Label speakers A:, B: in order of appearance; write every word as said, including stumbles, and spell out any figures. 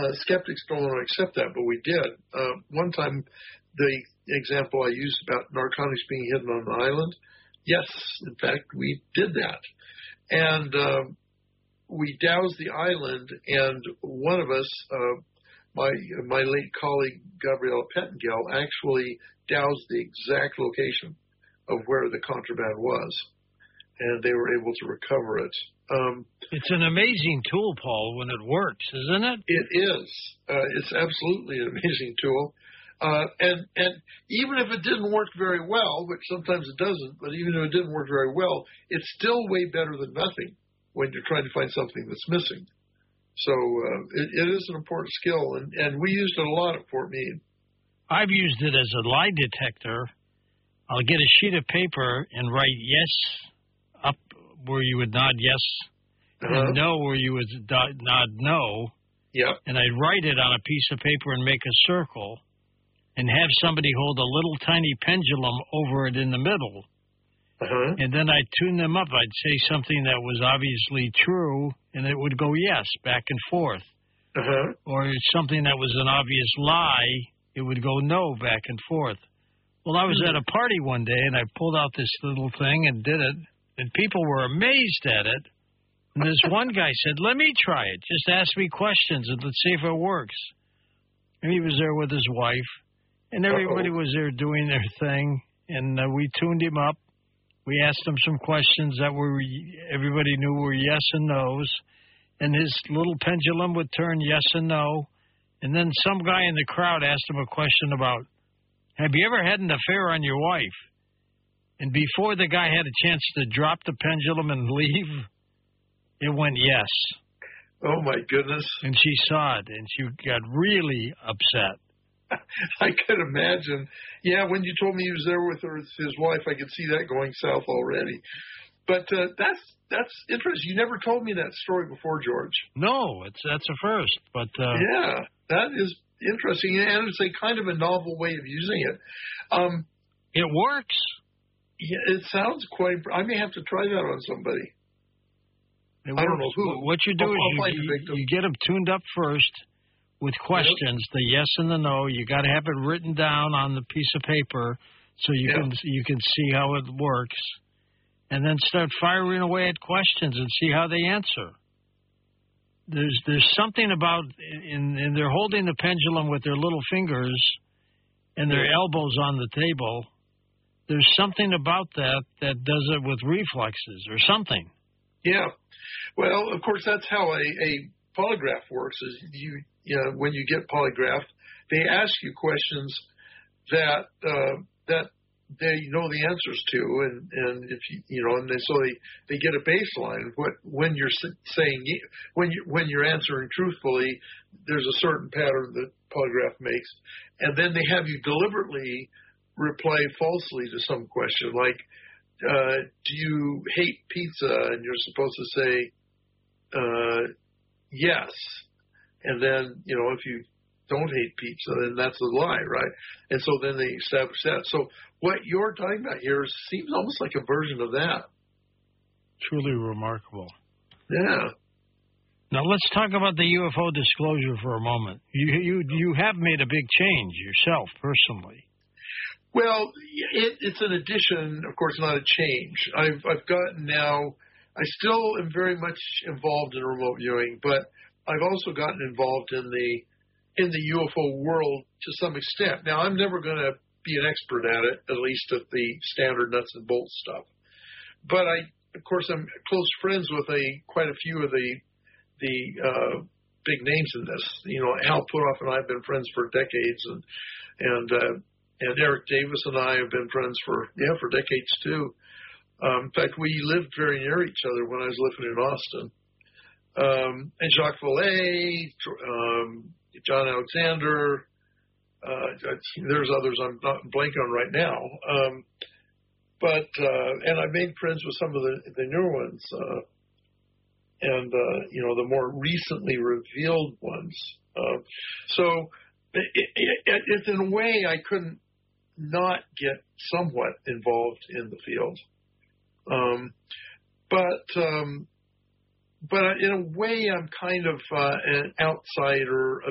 A: uh, skeptics don't want to accept that, but we did. Uh, one time, the example I used about narcotics being hidden on an island, yes, in fact, we did that. And uh, we doused the island, and one of us, uh, my my late colleague, Gabriella Pettengill, actually doused the exact location of where the contraband was, and they were able to recover it. Um,
B: it's an amazing tool, Paul, when it works, isn't it?
A: It is. Uh, it's absolutely an amazing tool. Uh, and, and even if it didn't work very well, which sometimes it doesn't, but even if it didn't work very well, it's still way better than nothing when you're trying to find something that's missing. So uh, it, it is an important skill, and, and we used it a lot at Fort Meade.
B: I've used it as a lie detector. I'll get a sheet of paper and write yes up where you would nod yes, uh-huh. and no where you would nod no.
A: Yep.
B: And I'd write it on a piece of paper and make a circle and have somebody hold a little tiny pendulum over it in the middle.
A: Uh-huh.
B: And then I'd tune them up. I'd say something that was obviously true, and it would go yes, back and forth.
A: Uh-huh.
B: Or something that was an obvious lie, it would go no, back and forth. Well, I was
A: mm-hmm.
B: at a party one day, and I pulled out this little thing and did it, and people were amazed at it. And this one guy said, let me try it. Just ask me questions, and let's see if it works. And he was there with his wife, and everybody
A: Uh-oh.
B: was there doing their thing, and uh, we tuned him up. We asked him some questions that were everybody knew were yes and no's, and his little pendulum would turn yes and no. And then some guy in the crowd asked him a question about, have you ever had an affair on your wife? And before the guy had a chance to drop the pendulum and leave, it went yes.
A: Oh, my goodness.
B: And she saw it, and she got really upset.
A: I could imagine. Yeah, when you told me he was there with her, his wife, I could see that going south already. But uh, that's that's interesting. You never told me that story before, George.
B: No, it's that's a first. But uh,
A: yeah, that is interesting, and it's a kind of a novel way of using it. Um,
B: it works.
A: Yeah, it sounds quite. I may have to try that on somebody.
B: It
A: I don't know who.
B: What you do
A: I'll,
B: is
A: I'll
B: you, you, you get them tuned up first with questions, yep. the yes and the no. You got to have it written down on the piece of paper so you yep. can you can see how it works, and then start firing away at questions and see how they answer. There's there's something about in, in they're holding the pendulum with their little fingers and their yep. elbows on the table. There's something about that that does it with reflexes or something.
A: Yeah. Well, of course, that's how a, a polygraph works. Is you, you know, when you get polygraphed, they ask you questions that uh, that they know the answers to, and, and if you you know, and they, so they, they get a baseline. What when you're saying when you when you're answering truthfully, there's a certain pattern that polygraph makes, and then they have you deliberately reply falsely to some question, like, uh, do you hate pizza? And you're supposed to say, uh, yes. And then, you know, if you don't hate pizza, then that's a lie, right? And so then they establish that. So what you're talking about here seems almost like a version of that.
B: Truly remarkable.
A: Yeah.
B: Now let's talk about the U F O disclosure for a moment. You you you have made a big change yourself personally.
A: Well, it, it's an addition, of course, not a change. I've, I've gotten now, I still am very much involved in remote viewing, but I've also gotten involved in the in the U F O world to some extent. Now, I'm never going to be an expert at it, at least at the standard nuts and bolts stuff. But I, of course, I'm close friends with a quite a few of the the uh, big names in this. You know, Hal Puthoff and I have been friends for decades, and and uh, And Eric Davis and I have been friends for, yeah, for decades, too. Um, in fact, we lived very near each other when I was living in Austin. Um, and Jacques Vallée, um, John Alexander, uh, there's others I'm not blanking on right now. Um, but, uh, and I made friends with some of the, the newer ones. Uh, and, uh, you know, the more recently revealed ones. Uh, so it, it, it, it's in a way I couldn't not get somewhat involved in the field. Um, but, um, but in a way, I'm kind of uh, an outsider